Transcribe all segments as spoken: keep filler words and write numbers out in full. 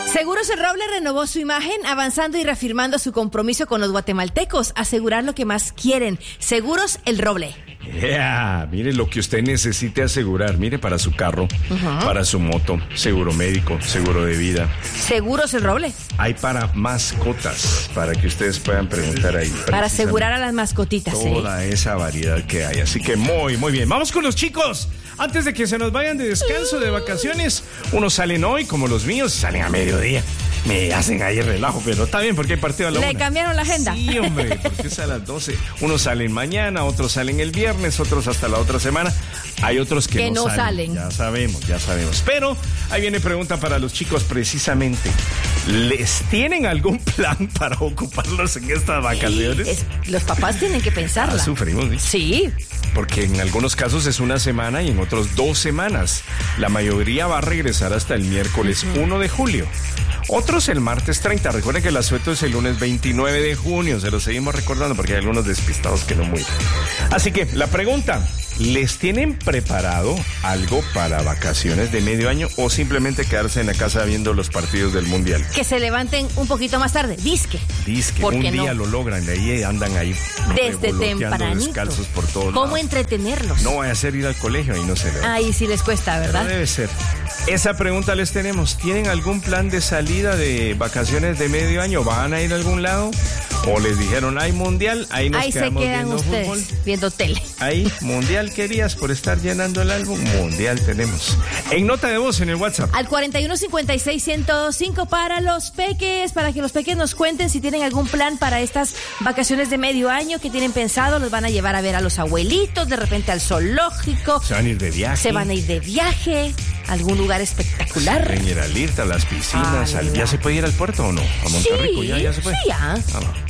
Seguros El Roble renovó su imagen, avanzando y reafirmando su compromiso con los guatemaltecos, asegurar lo que más quieren. Seguros El Roble. Yeah, mire lo que usted necesite asegurar. Mire, para su carro, uh-huh. para su moto, seguro médico, seguro de vida. Seguros El Roble. Hay para mascotas, para que ustedes puedan preguntar ahí. Para asegurar a las mascotitas. Toda eh. esa variedad que hay. Así que muy, muy bien. Vamos con los chicos. Antes de que se nos vayan de descanso, de vacaciones, unos salen hoy, como los míos, salen a mediodía. Me hacen ahí el relajo, pero está bien porque hay partido a la ¿Le una. cambiaron la agenda? Sí, hombre, porque es a las doce. Unos salen mañana, otros salen el viernes, otros hasta la otra semana. Hay otros que, que no, no salen. salen. Ya sabemos, ya sabemos. Pero ahí viene pregunta para los chicos precisamente. ¿Les tienen algún plan para ocuparlos en estas vacaciones? Es, los papás tienen que pensarla. Ah, sufrimos, ¿sí? Sí. Porque en algunos casos es una semana y en otros dos semanas. La mayoría va a regresar hasta el miércoles uh-huh. primero de julio. Otros el martes treinta. Recuerden que el asueto es el lunes veintinueve de junio. Se lo seguimos recordando porque hay algunos despistados que no muy. Así que la pregunta, ¿les tienen preparado algo para vacaciones de medio año o simplemente quedarse en la casa viendo los partidos del Mundial? Que se levanten un poquito más tarde. Disque. Disque. Un día no? lo logran. De ahí andan ahí desde tempranito. Descalzos por todos ¿Cómo lados. entretenerlos? No vaya a ser ir al colegio y no se ve. Ahí sí les cuesta, ¿verdad? Pero debe ser. Esa pregunta les tenemos. ¿Tienen algún plan de salida de vacaciones de medio año? ¿Van a ir a algún lado? ¿O les dijeron, hay mundial, ahí nos ahí quedamos se quedan viendo ustedes fútbol? Viendo tele. Ahí, mundial querías por estar llenando el álbum. Mundial tenemos. En nota de voz en el WhatsApp. Al cuarenta y uno cincuenta y seis ciento cinco para los peques, para que los peques nos cuenten si tienen algún plan para estas vacaciones de medio año, que tienen pensado. Los van a llevar a ver a los abuelitos, de repente al zoológico. Se van a ir de viaje. Se van a ir de viaje a algún lugar espectacular. Se van a ir al IRTA, a las piscinas. Al... ¿Ya se puede ir al puerto o no? A Monterrico, sí, ¿ya, ya se puede? Sí, ya. Ah,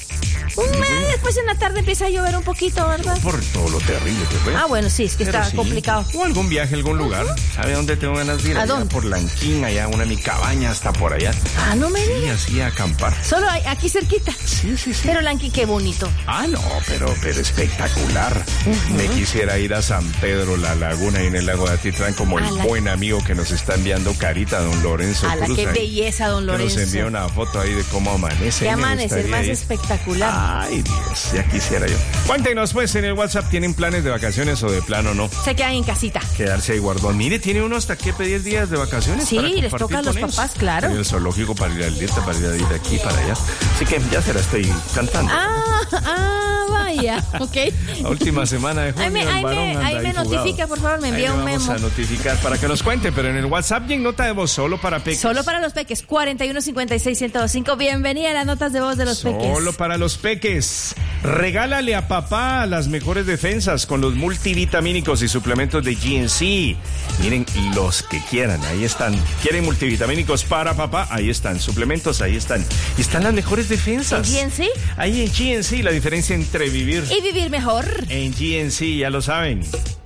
Un mes después en la tarde empieza a llover un poquito, ¿verdad? Por todo lo terrible que fue. Ah, bueno, sí, es que Pero está sí. complicado. O algún viaje, algún lugar. Uh-huh. ¿Sabe dónde tengo ganas de ir? ¿A allá dónde? Por Lanquín, allá, una mi cabaña hasta por allá. Ah, no me digas. Sí, así a acampar. Solo hay, aquí cerquita. Sí, sí, sí. Pero Lanqui, qué bonito. Ah, no, pero, pero espectacular. Uh-huh. Me quisiera ir a San Pedro, la laguna, y en el lago de Atitlán, como a el la... buen amigo que nos está enviando carita, don Lorenzo A la Cruz. qué ahí, belleza, don Lorenzo. Que nos envió una foto ahí de cómo amanece. Qué amanecer más ir. espectacular. Ay, Dios, ya quisiera yo. Cuéntenos pues en el WhatsApp, ¿tienen planes de vacaciones o de plano no? Se quedan en casita. Quedarse ahí guardón. Mire, tiene uno hasta que pedir días de vacaciones. Sí, para les toca a los ellos. papás, claro. En el zoológico para ir al dieta, para ir de aquí para allá. Así que ya se la estoy cantando. Ah, ah, vaya, ok. La última semana de junio, ahí me, el ahí varón me, anda ahí me infugado. notifica, por favor, me envía ahí un vamos memo. Vamos a notificar para que nos cuente, pero en el WhatsApp y en nota de voz, solo para peques. Solo para los peques, cuarenta y uno cincuenta y seis ciento cinco. Bienvenida a las notas de voz de los solo peques. Solo para los peques. Regálale a papá las mejores defensas con los multivitamínicos y suplementos de G N C. Miren, los que quieran, ahí están. ¿Quieren multivitamínicos para papá? Ahí están. Suplementos, ahí están. Y están las mejores defensas. ¿En G N C? Ahí en G N C, la diferencia entre vivir y vivir mejor. En G N C, ya lo saben.